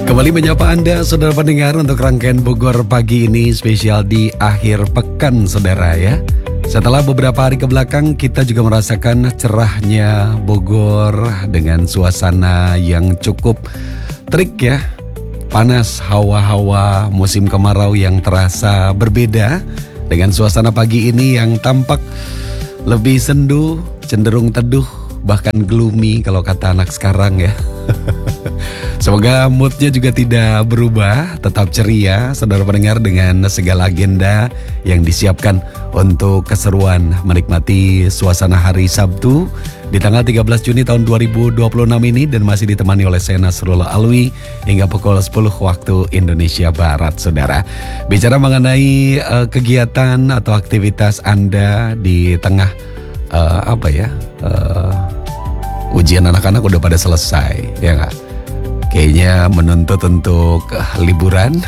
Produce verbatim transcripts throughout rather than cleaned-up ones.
Kembali menyapa Anda, saudara pendengar, untuk rangkaian Bogor pagi ini spesial di akhir pekan, saudara ya. Setelah beberapa hari kebelakang, kita juga merasakan cerahnya Bogor dengan suasana yang cukup terik ya. Panas, hawa-hawa musim kemarau yang terasa berbeda dengan suasana pagi ini yang tampak lebih sendu, cenderung teduh, bahkan gloomy kalau kata anak sekarang ya. Semoga moodnya juga tidak berubah, tetap ceria saudara pendengar dengan segala agenda yang disiapkan untuk keseruan menikmati suasana hari Sabtu di tanggal tiga belas Juni tahun dua ribu dua puluh enam ini, dan masih ditemani oleh saya Nasrullah Alwi hingga pukul sepuluh waktu Indonesia Barat, saudara. Bicara mengenai uh, kegiatan atau aktivitas Anda di tengah uh, apa ya uh, ujian anak-anak udah pada selesai, ya nggak? Kayaknya menuntut untuk uh, liburan,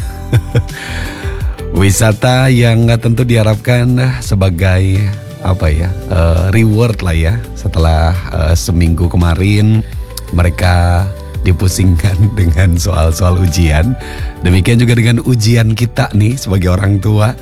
wisata yang tentu diharapkan sebagai apa ya uh, reward lah ya. Setelah uh, seminggu kemarin mereka dipusingkan dengan soal-soal ujian, demikian juga dengan ujian kita nih sebagai orang tua.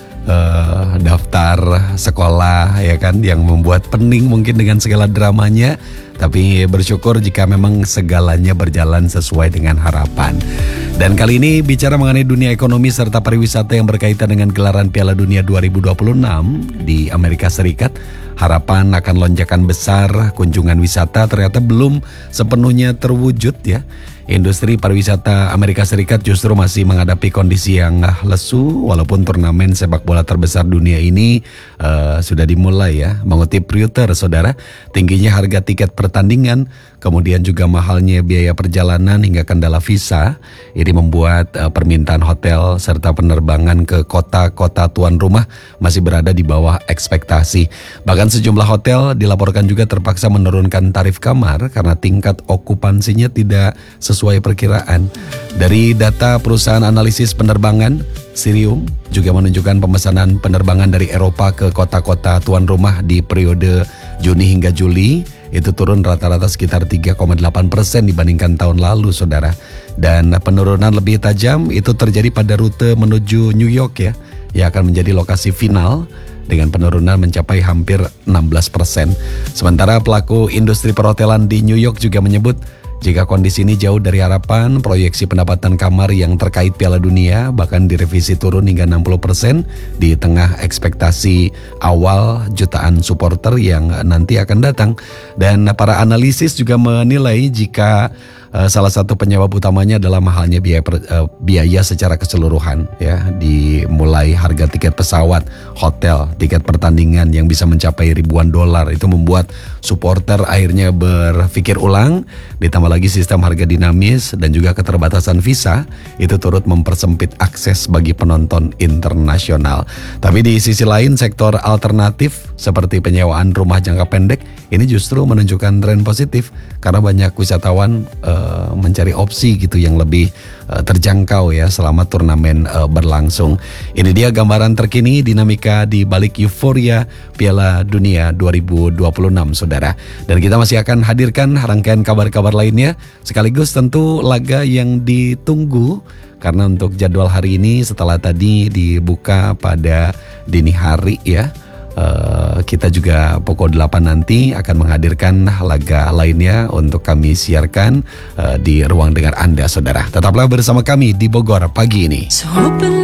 Uh, daftar sekolah ya kan, yang membuat pening mungkin dengan segala dramanya, tapi bersyukur jika memang segalanya berjalan sesuai dengan harapan. Dan kali ini bicara mengenai dunia ekonomi serta pariwisata yang berkaitan dengan gelaran Piala Dunia dua ribu dua puluh enam di Amerika Serikat. Harapan akan lonjakan besar kunjungan wisata ternyata belum sepenuhnya terwujud ya. Industri pariwisata Amerika Serikat justru masih menghadapi kondisi yang lesu walaupun turnamen sepak bola terbesar dunia ini uh, sudah dimulai ya. Mengutip Reuters, saudara, tingginya harga tiket pertandingan, kemudian juga mahalnya biaya perjalanan hingga kendala visa, ini membuat uh, permintaan hotel serta penerbangan ke kota-kota tuan rumah masih berada di bawah ekspektasi. Bahkan sejumlah hotel dilaporkan juga terpaksa menurunkan tarif kamar karena tingkat okupansinya tidak sesuai perkiraan. Dari data perusahaan analisis penerbangan Cirium juga menunjukkan pemesanan penerbangan dari Eropa ke kota-kota tuan rumah di periode Juni hingga Juli itu turun rata-rata sekitar tiga koma delapan persen dibandingkan tahun lalu, saudara. Dan penurunan lebih tajam itu terjadi pada rute menuju New York ya, yang akan menjadi lokasi final dengan penurunan mencapai hampir enam belas persen. Sementara pelaku industri perhotelan di New York juga menyebut jika kondisi ini jauh dari harapan, proyeksi pendapatan kamar yang terkait Piala Dunia bahkan direvisi turun hingga enam puluh persen di tengah ekspektasi awal jutaan supporter yang nanti akan datang. Dan para analisis juga menilai jika uh, salah satu penyebab utamanya adalah mahalnya biaya, per, uh, biaya secara keseluruhan ya, dimulai harga tiket pesawat, hotel, tiket pertandingan yang bisa mencapai ribuan dolar. Itu membuat supporter akhirnya berpikir ulang, ditambah lagi sistem harga dinamis dan juga keterbatasan visa itu turut mempersempit akses bagi penonton internasional. Tapi di sisi lain, sektor alternatif seperti penyewaan rumah jangka pendek ini justru menunjukkan tren positif karena banyak wisatawan uh, mencari opsi gitu yang lebih uh, terjangkau ya selama turnamen uh, berlangsung. Ini dia gambaran terkini dinamika di balik euforia Piala Dunia dua ribu dua puluh enam, saudara. Dan kita masih akan hadirkan rangkaian kabar-kabar lainnya, sekaligus tentu laga yang ditunggu karena untuk jadwal hari ini setelah tadi dibuka pada dini hari ya. Uh, kita juga pukul delapan nanti akan menghadirkan laga lainnya untuk kami siarkan uh, di ruang dengar Anda, saudara. Tetaplah bersama kami di Bogor pagi ini. So